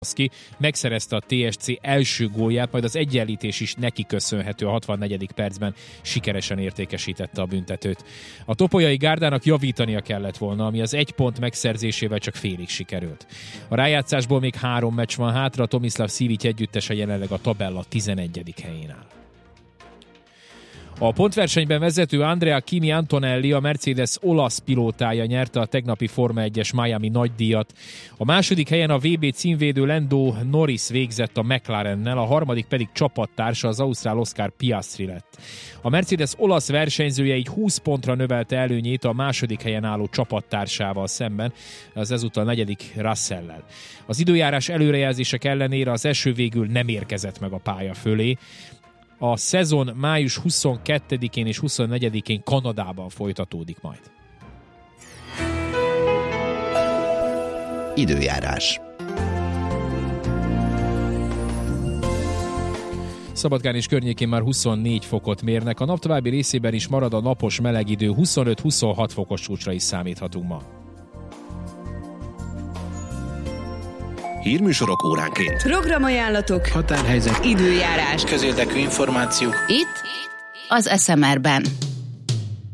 megszerezte a TSC első gólját, majd az egyenlítés is neki köszönhető, a 64. percben sikeresen értékesítette a büntetőt. A topolyai gárdának javítania kellett volna, ami az 1 pont megszerzésével csak félig sikerült. A rájátszásból még 3 meccs van hátra, Tomislav Sivic együttese jelenleg a tabella 11. helyén áll. A pontversenyben vezető Andrea Kimi Antonelli, a Mercedes olasz pilótája nyerte a tegnapi Forma 1-es Miami nagydíjat. A második helyen a VB címvédő Lando Norris végzett a McLarennel, a harmadik pedig csapattársa, az ausztrál Oscar Piastri lett. A Mercedes olasz versenyzője így 20 pontra növelte előnyét a második helyen álló csapattársával szemben, az ezúttal 4. Russell-lel. Az időjárás előrejelzések ellenére az eső végül nem érkezett meg a pálya fölé. A szezon május 22-én és 24-én Kanadában folytatódik majd. Időjárás. Szabadkán és környékén már 24 fokot mérnek, a nap további részében is marad a napos meleg idő, 25-26 fokos csúcsra is számíthatunk ma. Hírműsorok óránként. Programajánlatok, Határhelyzet, időjárás, közérdekű információk. Itt az SMR-ben.